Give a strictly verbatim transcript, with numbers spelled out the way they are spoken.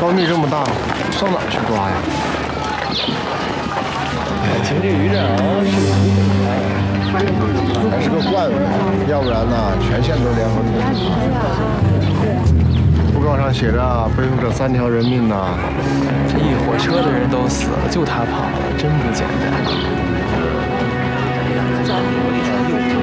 苞米这么大，上哪儿去抓呀？ 情这渔人还是个惯犯，要不然呢，全县都联合通缉。布告上写着背负着三条人命呢。 这一火车的人都死了，就他跑了，真不简单。